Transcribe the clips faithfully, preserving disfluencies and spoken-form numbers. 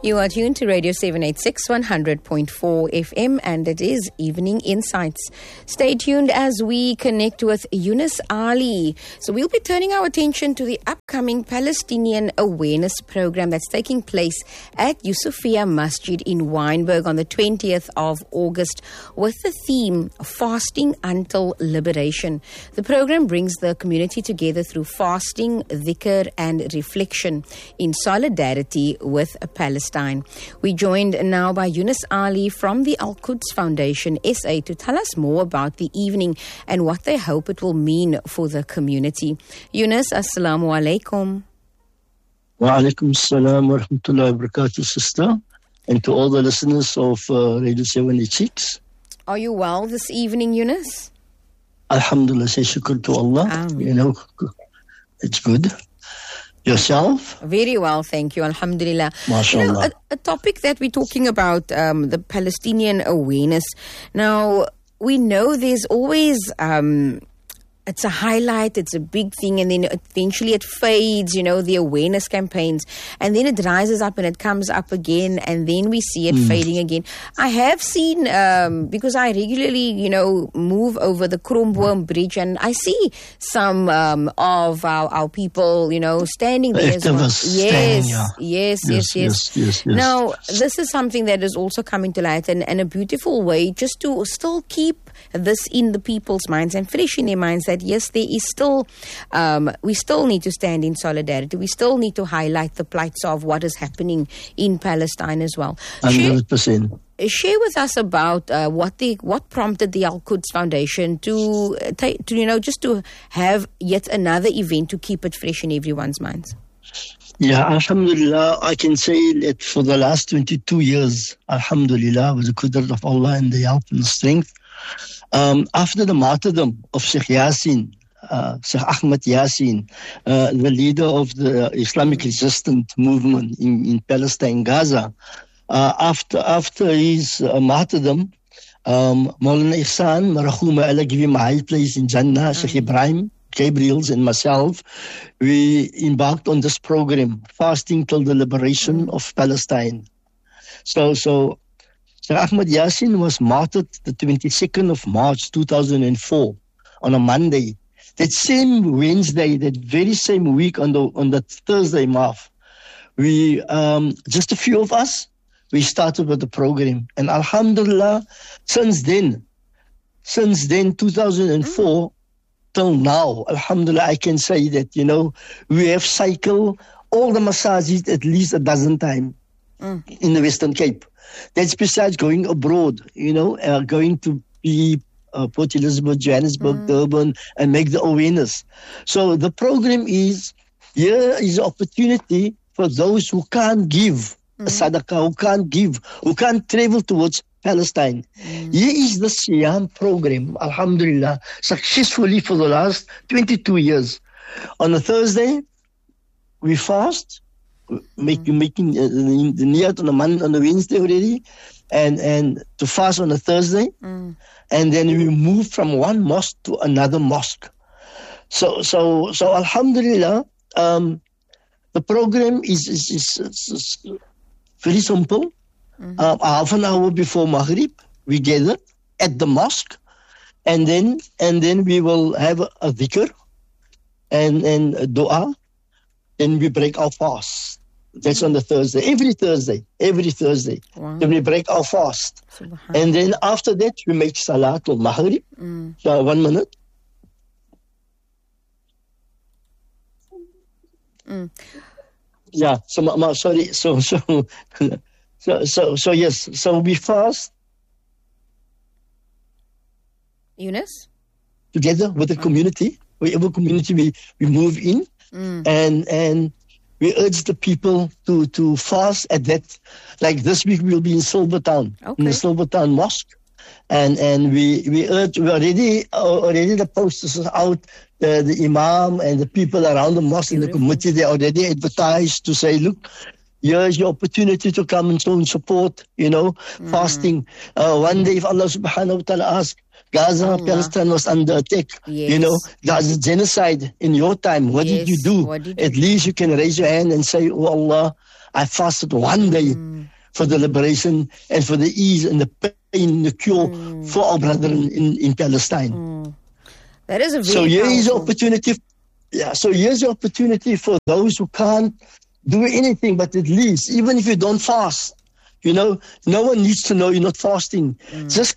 You are tuned to Radio seven eighty-six, one hundred point four F M, and it is Evening Insights. Stay tuned as we connect with Yunus Ali. So we'll be turning our attention to the upcoming Palestinian Awareness Program that's taking place at Yusufia Masjid in Wynberg on the twentieth of August with the theme Fasting Until Liberation. The program brings the community together through fasting, dhikr and reflection in solidarity with Palestine. We're joined now by Yunus Ali from the Al-Quds Foundation S A to tell us more about the evening and what they hope it will mean for the community. Yunus, assalamu alaikum. Wa alaikum assalam wa rahmatullahi wa barakatuh, sister, and to all the listeners of uh, Radio seven eighty-six. Are you well this evening, Yunus? Alhamdulillah, say shukr to Allah. Um. You know, it's good. Yourself? Very well, thank you. Alhamdulillah. MashaAllah. You know, a, a topic that we're talking about, um, the Palestinian awareness. Now, we know there's always... Um, It's a highlight, it's a big thing, and then eventually it fades, you know, the awareness campaigns, and then it rises up and it comes up again, and then we see it mm. fading again. I have seen, um, because I regularly, you know, move over the Kromboom Bridge, and I see some um, of our, our people, you know, standing there as well. Yes, standing, yeah. yes, yes, yes, yes, yes, yes, yes. Now, this is something that is also coming to light, and, and a beautiful way just to still keep this in the people's minds and fresh in their minds, that yes, there is still, um, we still need to stand in solidarity. We still need to highlight the plights of what is happening in Palestine as well. one hundred percent. Share, share with us about uh, what the what prompted the Al-Quds Foundation to, uh, ta- to, you know, just to have yet another event to keep it fresh in everyone's minds. Yeah, alhamdulillah, I can say that for the last twenty-two years, alhamdulillah, with the qudrat of Allah and the help and the strength, Um, after the martyrdom of Sheikh Yassin, uh, Sheikh Ahmed Yassin, uh, the leader of the Islamic resistance movement in, in Palestine, Gaza, uh, after after his uh, martyrdom, um, Maulana Ihsan, Marahuma Allah give him a high place in Jannah, Sheikh Ibrahim, Gabriels and myself, we embarked on this program, Fasting Till the Liberation of Palestine. So, so, Sheikh Ahmed Yassin was martyred the twenty-second of March two thousand four on a Monday. That same Wednesday, that very same week on the on that Thursday, Marv, we um, just a few of us, we started with the program, and alhamdulillah, since then, since then two thousand four till now, alhamdulillah, I can say that you know we have cycled all the masajid at least a dozen times mm. in the Western Cape. That's besides going abroad, you know, uh, going to be uh, Port Elizabeth, Johannesburg, mm. Durban, and make the awareness. So the program is, here is an opportunity for those who can't give mm. a sadaqah, who can't give, who can't travel towards Palestine. Mm. Here is the Siyam program, alhamdulillah, successfully for the last twenty-two years. On a Thursday, we fast. Make, mm. Making uh, the niyat on a Monday, on a Wednesday already, and, and to fast on a Thursday, mm. and then we move from one mosque to another mosque. So, so, so, alhamdulillah, um, the program is, is, is, is, is very simple. Mm-hmm. Uh, half an hour before Maghrib, we gather at the mosque, and then and then we will have a, a dhikr and and a dua, and we break our fast. That's on the Thursday. Every Thursday. Every Thursday. Wow. Then we break our fast. And then after that, we make salat al Maghrib. Mm. So one minute. Mm. Yeah. So, ma, sorry. So, so, so, so, so, yes. So we fast. Yunus? Together with the community. Whatever community we, we move in. Mm. And, and, we urge the people to, to fast at that. Like this week, we'll be in Silvertown, okay. in the Silvertown Mosque, and and we we urge. We already already the posters are out. Uh, the imam and the people around the mosque in the committee, they already advertised to say, look, here's your opportunity to come and show and support. You know, mm. fasting. Uh, one day, if Allah Subhanahu wa Taala asks, Gaza, Allah. Palestine was under attack. Yes. You know, Gaza genocide in your time. What Yes. did you do? What did you At least you can raise your hand and say, oh Allah, I fasted one day Mm. for the liberation and for the ease and the pain, the cure Mm. for our brethren in, in Palestine. Mm. That is a very So here is the powerful- opportunity. Yeah, so here's the opportunity for those who can't do anything, but at least, even if you don't fast, you know, no one needs to know you're not fasting. Mm. Just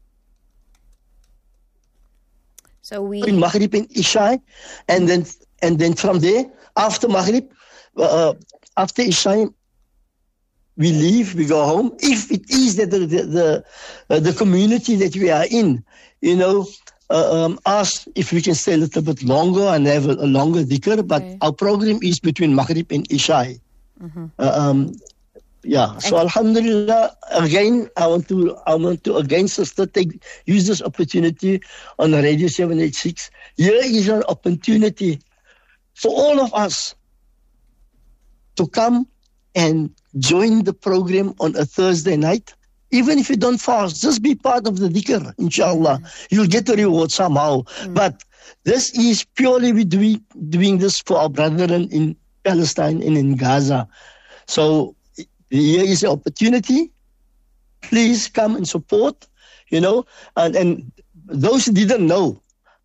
So we in Maghrib and Isha, and then and then from there, after Maghrib, uh, after Isha, we leave, we go home. If it is that the the the, uh, the community that we are in, you know, uh, um, ask if we can stay a little bit longer and have a, a longer dhikr. But Okay. our program is between Maghrib and Isha. Mhm. Uh, um, yeah. So And- Alhamdulillah, again, I want to I want to again, sister, take use this opportunity on Radio seven eighty-six. Here is an opportunity for all of us to come and join the program on a Thursday night. Even if you don't fast, just be part of the dhikr, inshallah. You'll get the reward somehow. But this is purely we doing, doing this for our brethren in Palestine and in Gaza. So here is the opportunity. Please come and support, you know. And, and those who didn't know,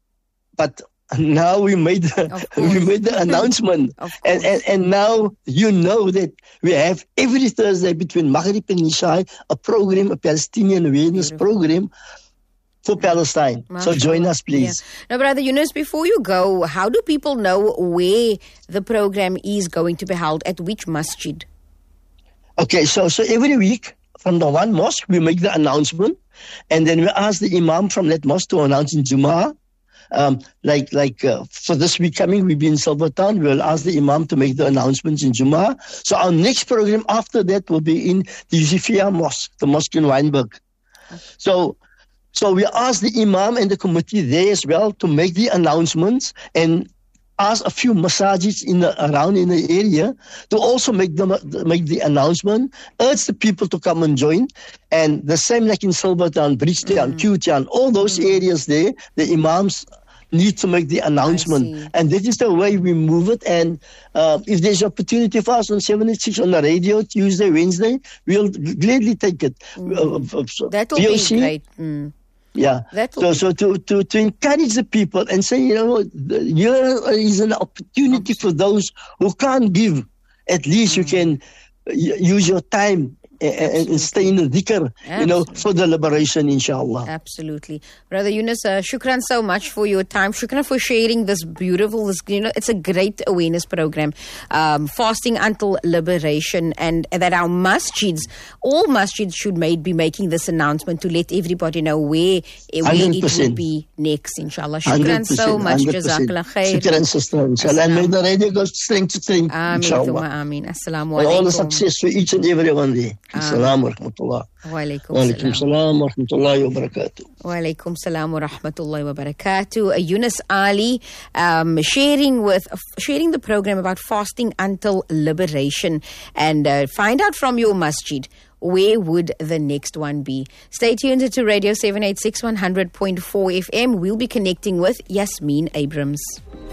but now we made the, Of we course. made the announcement. Of And, and and now you know that we have every Thursday between Maghrib and Isha a program, a Palestinian awareness Beautiful. program for Palestine. So join us, please. Yeah. Now, Brother Yunus, before you go, how do people know where the program is going to be held, at which masjid? Okay, so so every week from the one mosque we make the announcement, and then we ask the imam from that mosque to announce in Jummah. Um, like like uh, for this week coming, we'll be in Silvertown. We'll ask the imam to make the announcements in Jummah. So our next program after that will be in the Yusufia Mosque, the mosque in Weinberg. So so we ask the imam and the committee there as well to make the announcements, and ask a few masajids in the, around in the area to also make them make the announcement, urge the people to come and join. And the same like in Silvertown, Bridgetown, mm. Q-Town, all those mm. areas there, the imams need to make the announcement. And that is the way we move it. And uh, if there's opportunity for us on seventy-six on the radio, Tuesday, Wednesday, we'll gladly take it. Mm. Uh, so that will V O be C, great. Mm. Yeah. So, so to, to, to encourage the people and say, you know, here is an opportunity for those who can't give. At least mm. you can use your time and, and stay in the dhikr, you know, for the liberation, inshallah. Absolutely. Brother Yunus, uh, shukran so much for your time. Shukran for sharing this beautiful, this, you know, it's a great awareness program, um, fasting until liberation, and, and that our masjids, all masjids should made, be making this announcement to let everybody know where, where it will be next, inshallah. Shukran so much. Jazakallah khair. Shukran, sister. Inshallah. And may the radio go strength to strength, inshallah. Ameen. Assalamu alaikum. All the success for each and every one there. Assalamu alaikum. Wa alaikum salam. Wa alaikum salam wa rahmatullahi wa barakatuh. Wa alaikum salam wa rahmatullahi wa barakatuh. Uh, Yunus Ali um, sharing with uh, sharing the program about fasting until liberation, and uh, find out from your masjid where would the next one be. Stay tuned to Radio seven eighty-six one hundred point four F M. We'll be connecting with Yasmin Abrams.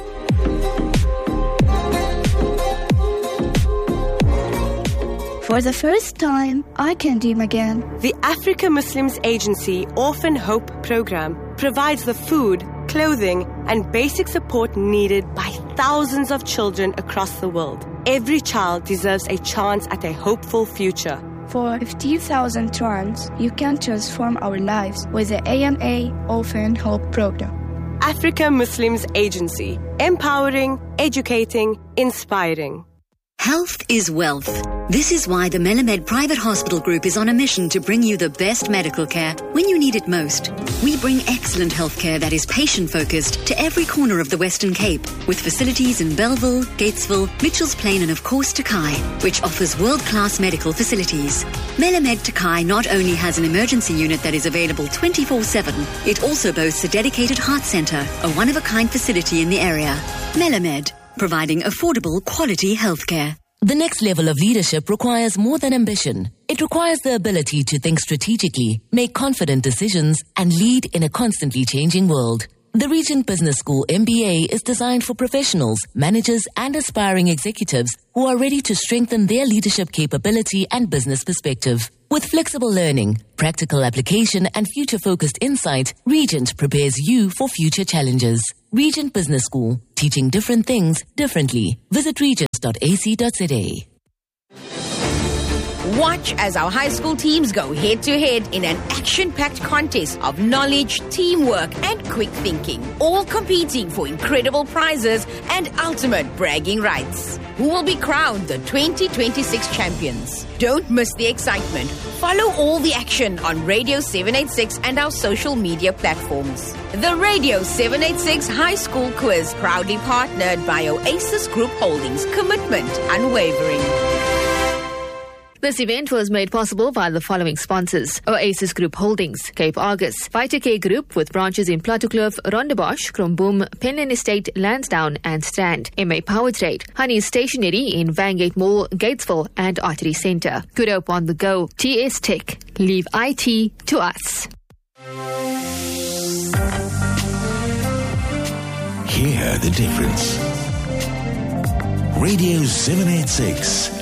For the first time, I can dream again. The Africa Muslims Agency Orphan Hope Program provides the food, clothing, and basic support needed by thousands of children across the world. Every child deserves a chance at a hopeful future. For fifteen thousand rands, you can transform our lives with the A M A Orphan Hope Program. Africa Muslims Agency, empowering, educating, inspiring. Health is wealth. This is why the Melamed Private Hospital Group is on a mission to bring you the best medical care when you need it most. We bring excellent healthcare that is patient-focused to every corner of the Western Cape, with facilities in Bellville, Gatesville, Mitchells Plain and of course Takai, which offers world-class medical facilities. Melamed Takai not only has an emergency unit that is available twenty-four seven, it also boasts a dedicated heart centre, a one-of-a-kind facility in the area. Melamed, providing affordable, quality healthcare. The next level of leadership requires more than ambition. It It requires the ability to think strategically, make confident decisions, and lead in a constantly changing world. The Regent Business School M B A is designed for professionals, managers, and aspiring executives who are ready to strengthen their leadership capability and business perspective. With flexible learning, practical application, and future-focused insight, Regent prepares you for future challenges. Regent Business School, teaching different things differently. Visit regent dot a c dot z a. Watch as our high school teams go head-to-head in an action-packed contest of knowledge, teamwork, and quick thinking, all competing for incredible prizes and ultimate bragging rights. Who will be crowned the twenty twenty-six champions? Don't miss the excitement. Follow all the action on Radio seven eighty-six and our social media platforms. The Radio seven eighty-six High School Quiz, proudly partnered by Oasis Group Holdings. Commitment unwavering. This event was made possible by the following sponsors: Oasis Group Holdings, Cape Argus, Vitacare Group with branches in Plattekloof, Rondebosch, Kromboom, Penland Estate, Lansdowne and Strand, M A Power Trade, Honey Stationery in Vangate Mall, Gatesville and Artery Centre, Good Hope on the Go, T S Tech, leave I T to us. Hear the difference. Radio seven eighty-six.